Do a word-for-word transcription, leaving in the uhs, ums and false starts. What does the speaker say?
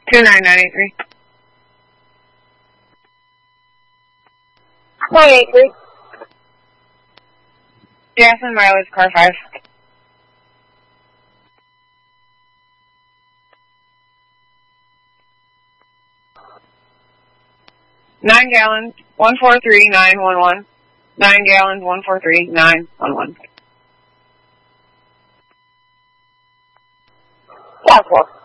two nine nine eight three. nine eight three. Jasmine mileage car five. Nine gallons, one four three nine one one. Nine gallons, one four three nine one one. Gas four.